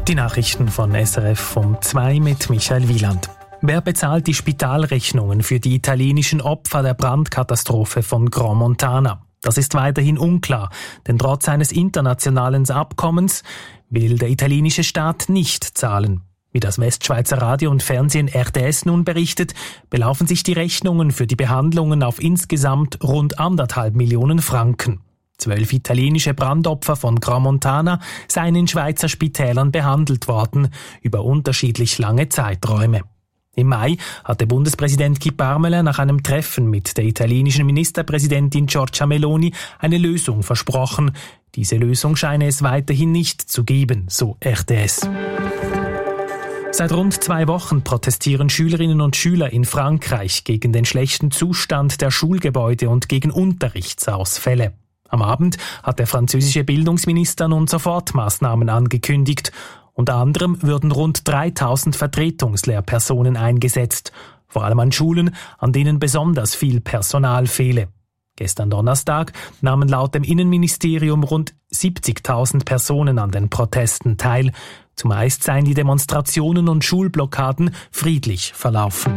Die Nachrichten von SRF um 2 mit Michael Wieland. Wer bezahlt die Spitalrechnungen für die italienischen Opfer der Brandkatastrophe von Grand Montana? Das ist weiterhin unklar, denn trotz eines internationalen Abkommens will der italienische Staat nicht zahlen. Wie das Westschweizer Radio und Fernsehen RTS nun berichtet, belaufen sich die Rechnungen für die Behandlungen auf insgesamt rund 1,5 Millionen Franken. 12 italienische Brandopfer von Grand Montana seien in Schweizer Spitälern behandelt worden, über unterschiedlich lange Zeiträume. Im Mai hatte Bundespräsident Guy Parmelin nach einem Treffen mit der italienischen Ministerpräsidentin Giorgia Meloni eine Lösung versprochen. Diese Lösung scheine es weiterhin nicht zu geben, so RTS. Seit rund 2 Wochen protestieren Schülerinnen und Schüler in Frankreich gegen den schlechten Zustand der Schulgebäude und gegen Unterrichtsausfälle. Am Abend hat der französische Bildungsminister nun Sofortmaßnahmen angekündigt. Unter anderem würden rund 3.000 Vertretungslehrpersonen eingesetzt, vor allem an Schulen, an denen besonders viel Personal fehle. Gestern Donnerstag nahmen laut dem Innenministerium rund 70.000 Personen an den Protesten teil. Zumeist seien die Demonstrationen und Schulblockaden friedlich verlaufen.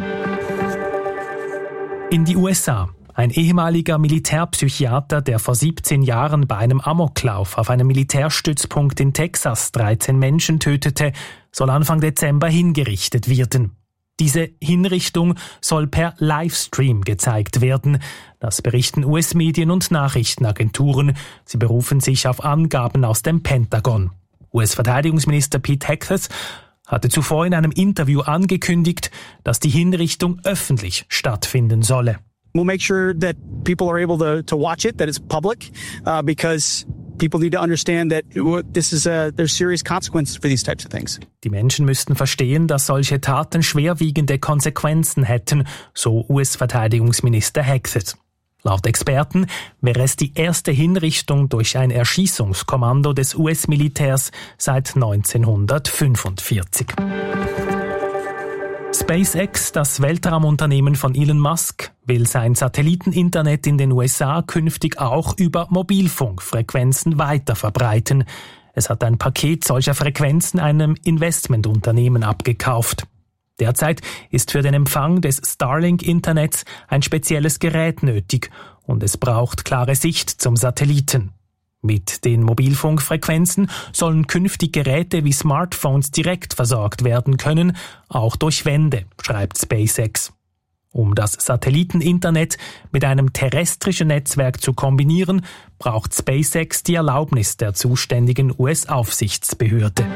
In die USA. Ein ehemaliger Militärpsychiater, der vor 17 Jahren bei einem Amoklauf auf einem Militärstützpunkt in Texas 13 Menschen tötete, soll Anfang Dezember hingerichtet werden. Diese Hinrichtung soll per Livestream gezeigt werden. Das berichten US-Medien und Nachrichtenagenturen. Sie berufen sich auf Angaben aus dem Pentagon. US-Verteidigungsminister Pete Hegseth hatte zuvor in einem Interview angekündigt, dass die Hinrichtung öffentlich stattfinden solle. We'll make sure that people are able to watch it, that it's public, because people need to understand that there's serious consequences for these types of things. Die Menschen müssten verstehen, dass solche Taten schwerwiegende Konsequenzen hätten, so US-Verteidigungsminister Hegseth. Laut Experten wäre es die erste Hinrichtung durch ein Erschießungskommando des US-Militärs seit 1945. SpaceX, das Weltraumunternehmen von Elon Musk, will sein Satelliteninternet in den USA künftig auch über Mobilfunkfrequenzen weiter verbreiten. Es hat ein Paket solcher Frequenzen einem Investmentunternehmen abgekauft. Derzeit ist für den Empfang des Starlink-Internets ein spezielles Gerät nötig und es braucht klare Sicht zum Satelliten. Mit den Mobilfunkfrequenzen sollen künftig Geräte wie Smartphones direkt versorgt werden können, auch durch Wände, schreibt SpaceX. Um das Satelliteninternet mit einem terrestrischen Netzwerk zu kombinieren, braucht SpaceX die Erlaubnis der zuständigen US-Aufsichtsbehörde.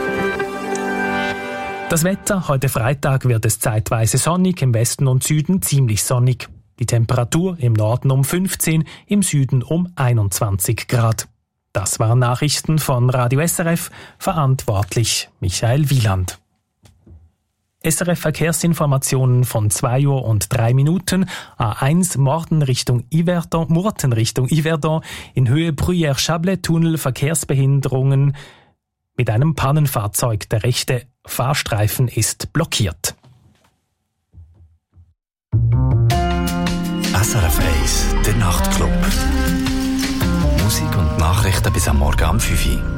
Das Wetter: Heute Freitag wird es zeitweise sonnig, im Westen und Süden ziemlich sonnig. Die Temperatur im Norden um 15, im Süden um 21 Grad. Das waren Nachrichten von Radio SRF, verantwortlich Michael Wieland. SRF Verkehrsinformationen von 2 Uhr und 3 Minuten. A1 Murten Richtung Yverdon, in Höhe Bruyère-Chablais-Tunnel Verkehrsbehinderungen mit einem Pannenfahrzeug. Der rechte Fahrstreifen ist blockiert. SRF 1, der Nachtclub. Musik und Nachrichten bis am Morgen um 5 Uhr.